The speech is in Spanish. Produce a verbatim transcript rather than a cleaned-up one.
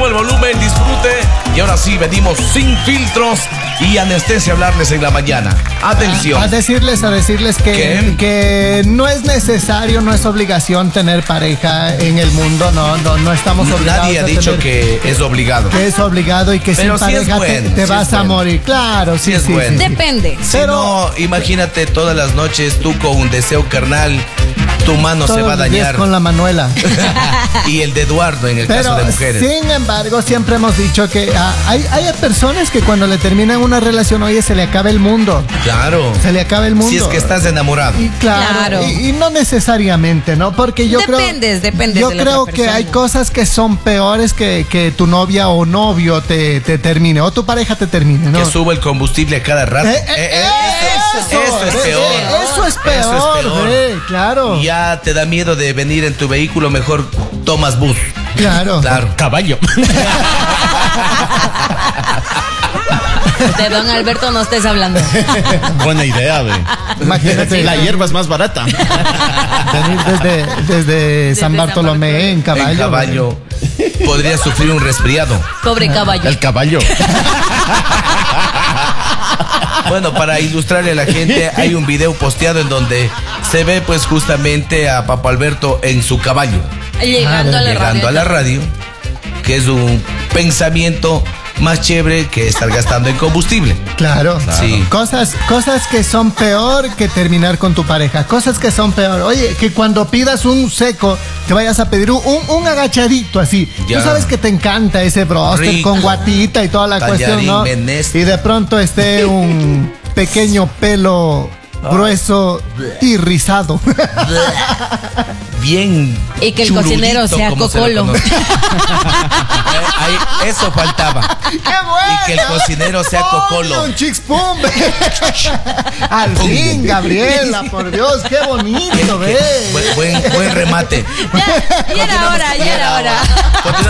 el volumen, disfrute. Y ahora sí, venimos sin filtros y anestesia a hablarles en la mañana. Atención. A, a decirles, a decirles que, que no es necesario, no es obligación tener pareja en el mundo. No, no, no estamos obligados. Nadie ha a dicho tener, que es obligado. Que es obligado y que Pero sin sí pareja bueno, te, te sí vas a bueno. morir. Claro, sí, Sí es sí, bueno. sí, sí. Depende. Si Pero- no, imagínate todas las noches tú con un deseo carnal, tu mano se Todos va a los días dañar. con la Manuela. Y el de Eduardo en el Pero, caso de mujeres. sin embargo, siempre hemos dicho que ah, hay, hay personas que cuando le terminan una relación, oye, se le acaba el mundo. Claro. Se le acaba el mundo. Si es que estás enamorado. Y claro, Claro. Y, y no necesariamente, ¿no? Porque yo Dependes, creo, dependes yo de la creo otra que persona. hay cosas que son peores que, que tu novia o novio te, te termine, o tu pareja te termine, ¿no? Que suba el combustible a cada rato. Eh, eh, Eh, eh, eso, eso es eh, peor. eh, Eso es peor, Eso es peor. ve, claro. Ya te da miedo de venir en tu vehículo, mejor tomas bus. Claro. Claro. Caballo. De don Alberto no estés hablando. Buena idea, ve. Imagínate. La hierba es más barata. Venir desde, desde San San Bartolomé Bartolomé. en caballo. En caballo podría sufrir un resfriado. Pobre caballo. El caballo. Bueno, para ilustrarle a la gente, hay un video posteado en donde se ve pues justamente a Papo Alberto en su caballo, Llegando a la llegando radio. a la radio, que es un pensamiento más chévere que estar gastando en combustible. Claro, Sí. Cosas, cosas que son peor que terminar con tu pareja. Cosas que son peor. Oye, que cuando pidas un seco, te vayas a pedir un, un, un agachadito así. Ya. Tú sabes que te encanta ese broster Rico. con guatita y toda la Tallarín, cuestión, ¿no? menestra. Y de pronto esté un pequeño pelo grueso y rizado. Bien. Y que el churulito, cocinero sea como se le cocolo. conoce. Eh, ahí, eso faltaba. ¡Qué bueno! Y que el cocinero sea cocolo. ¡Un chix pum! Al fin, Gabriela, por Dios, qué bonito, ve. Buen, buen, buen remate. Ya, ya era hora, ya era hora. Continuamos.